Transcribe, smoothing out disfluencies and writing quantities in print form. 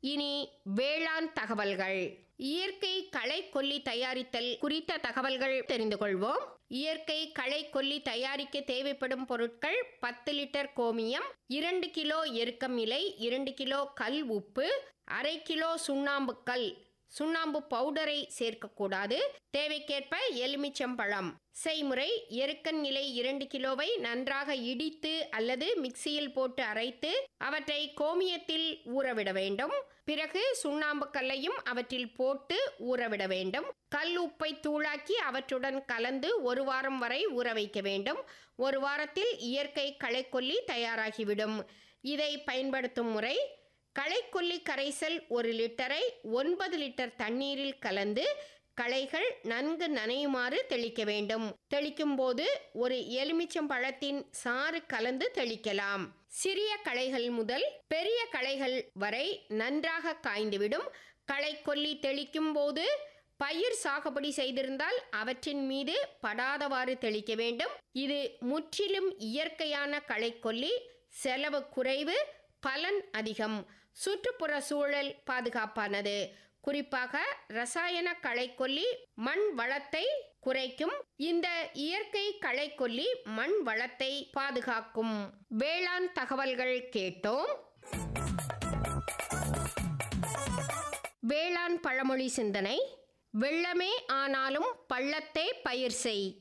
இனி வேளாண் தகவல்கள். இயற்கை களை கொல்லி தயாரித்தல் குறித்த தகவல்கள் தெரிந்து கொள்வோம். இயற்கை களை கொல்லி தயாரிக்க தேவைப்படும் பொருட்கள்: 10 லிட்டர் கோமியம், 2 கிலோ எருக்கம் இலை, 2 கிலோ கல் உப்பு, அரை கிலோ சுண்ணாம்பு கல். சுண்ணாம்பு பவுடரை சேர்க்கக்கூடாது. தேவைக்கேற்ப எலுமிச்சம்பழம். செய்முறை: எருக்கன் இலை 2 கிலோவை நன்றாக இடித்து அல்லது மிக்சியில் போட்டு அரைத்து அவற்றை கோமியத்தில் ஊறவிட வேண்டும். பிறகு சுண்ணாம்பு கல்லையும் அவற்றில் போட்டு ஊறவிட வேண்டும். கல் உப்பை தூளாக்கி அவற்றுடன் கலந்து 1 வாரம் வரை ஊற வைக்க வேண்டும். 1 வாரத்தில் இயற்கை களைக்கொல்லி தயாராகிவிடும். இதை பயன்படுத்தும் முறை: களைக்கொல்லி கரைசல் 1 லிட்டரை 9 லிட்டர் தண்ணீரில் கலந்து களைகள் நன்கு நனையுமாறு தெளிக்க வேண்டும். தெளிக்கும் போது ஒரு எலுமிச்சம்பழத்தின் சாறு கலந்து தெளிக்கலாம். சிறிய களைகள் முதல் பெரிய களைகள் வரை நன்றாக காய்ந்துவிடும். களைக்கொல்லி தெளிக்கும் போது பயிர் சாகுபடி செய்திருந்தால் அவற்றின் மீது படாதவாறு தெளிக்க வேண்டும். இது முற்றிலும் இயற்கையான களைக்கொல்லி. செலவு குறைவு, பலன் அதிகம். சுற்றுப்புற சூழல் பாதுகாப்பானது. குறிப்பாக ரசாயன களைக்கொல்லி மண் வளத்தை குறைக்கும். இந்த இயற்கை களைக்கொல்லி மண் வளத்தை பாதுகாக்கும். வேளாண் தகவல்கள் கேட்டோம். வேளாண் பழமொழி சிந்தனை: வெள்ளமே ஆனாலும் பள்ளத்தே பயிர் செய்.